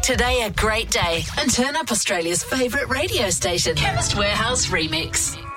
today a great day and turn up Australia's favourite radio station, Chemist Warehouse Remix.